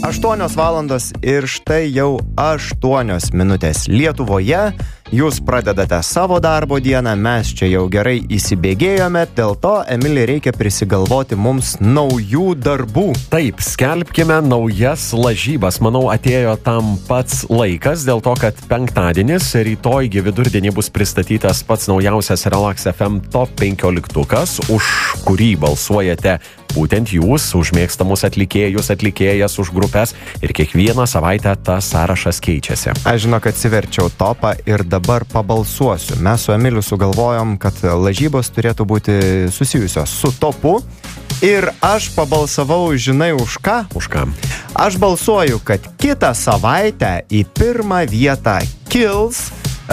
8 valandos ir štai jau 8 minutės Lietuvoje. Jūs pradedate savo darbo dieną, mes čia jau gerai įsibėgėjome, dėl to, Emilį, reikia prisigalvoti mums naujų darbų. Taip, skelbkime naujas lažybas. Manau, atėjo tam pats laikas, dėl to, kad penktadienis, rytojgi vidurdienį bus pristatytas pats naujausias Relax FM Top 15, už kurį balsuojate būtent jūs, už mėgstamus atlikėjus, atlikėjas, už grupės ir kiekvieną savaitę tas sąrašas keičiasi. Aš žinau, kad atsiverčiau topą ir dabar pabalsuosiu. Mes su Emiliu sugalvojom, kad lažybos turėtų būti susijusios su topu ir aš pabalsavau, žinai, už ką? Už ką? Aš balsuoju, kad kitą savaitę į pirmą vietą kils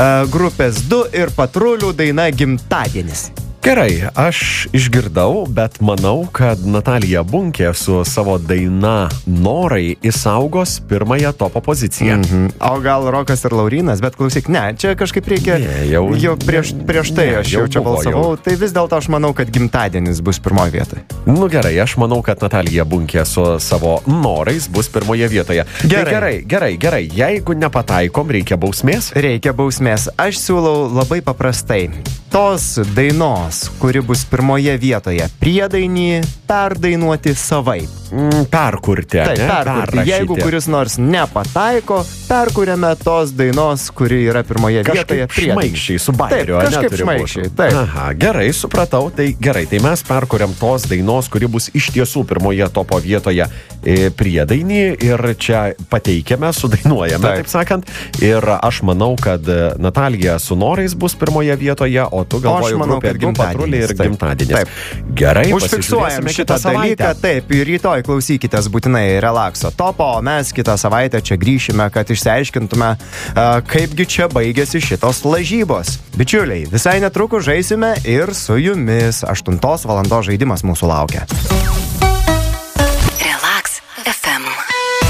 grupės 2 ir Patrulių daina Gimtadienis. Gerai, aš išgirdau, bet manau, kad Natalija Bunkė su savo daina Norai išsaugos pirmąją topo poziciją. O gal Rokas ir Laurynas, bet klausyk, ne, čia kažkaip reikia, jau prieš tai aš jau čia balsavau, tai vis dėlto aš manau, kad Gimtadienis bus pirmoje vietoje. Nu gerai, aš manau, kad Natalija Bunkė su savo Norais bus pirmoje vietoje. Gerai, jeigu nepataikom, reikia bausmės? Reikia bausmės. Aš siūlau labai paprastai. Tos dainos, kuri bus pirmoje vietoje, priedainį perdainuoti savaip. Perkurti. Taip, perkurti. Jeigu kuris nors nepataiko, perkuriame tos dainos, kuri yra pirmoje vietoje. Kažkaip šmaikščiai, su bairiu. Taip, kažkaip šmaikščiai. Taip. Aha, gerai, supratau. Tai gerai, tai mes perkuriam tos dainos, kuri bus iš tiesų pirmoje topo vietoje priedainį ir čia pateikiame, sudainuojame, taip sakant. Ir aš manau, kad Natalija su Norais bus pirmoje vietoje, o tu galvoju grupė 2 Patruliai ir Gimtadienis. Taip. Gerai, užfiksuojam šitą dalyką. Taip, ir rytoj klausykitės būtinai Relaxo topo, o mes kitą savaitę čia grįšime, kad išsiaiškintume, kaipgi čia baigėsi šitos lažybos. Bičiuliai, visai netrukus žaisime ir su jumis. 8 valandos žaidimas mūsų laukia.